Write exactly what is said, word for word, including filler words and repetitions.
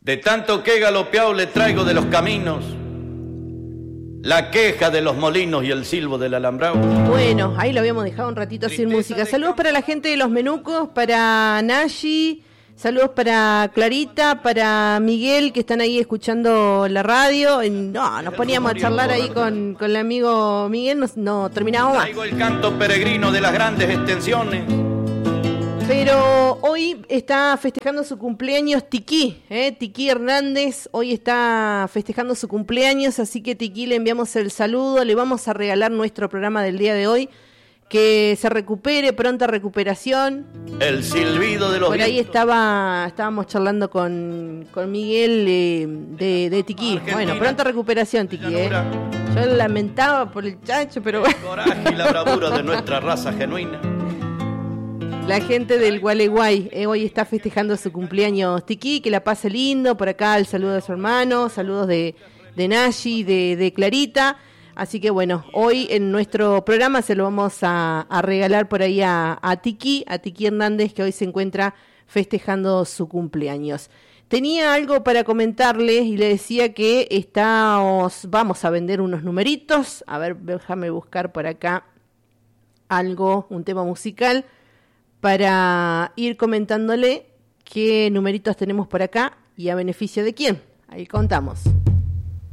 De tanto que he galopeado le traigo de los caminos la queja de los molinos y el silbo del alambrado. Bueno, ahí lo habíamos dejado un ratito sin música. Saludos para la gente de Los Menucos, para Nashi, saludos para Clarita, para Miguel, que están ahí escuchando la radio. No, nos poníamos a charlar ahí con, con el amigo Miguel, no, no terminábamos más. Traigo el canto peregrino de las grandes extensiones. Pero hoy está festejando su cumpleaños Tiki, ¿eh? Tiki Hernández, hoy está festejando su cumpleaños, así que Tiki le enviamos el saludo, le vamos a regalar nuestro programa del día de hoy, que se recupere, pronta recuperación. El silbido de los Por ahí vientos. estaba, estábamos charlando con, con Miguel eh, de, de Tiki. Argentina, bueno, pronta recuperación Tiki, ¿eh? Yo lamentaba por el chacho, pero bueno. El coraje y la bravura de nuestra raza genuina. La gente del Gualeguay eh, hoy está festejando su cumpleaños Tiki, que la pase lindo. Por acá el saludo de su hermano, saludos de, de Nashi, de, de Clarita. Así que bueno, hoy en nuestro programa se lo vamos a, a regalar por ahí a, a Tiki, a Tiki Hernández, que hoy se encuentra festejando su cumpleaños. Tenía algo para comentarles y le decía que estamos, vamos a vender unos numeritos. A ver, déjame buscar por acá algo, un tema musical, para ir comentándole qué numeritos tenemos por acá y a beneficio de quién. Ahí contamos.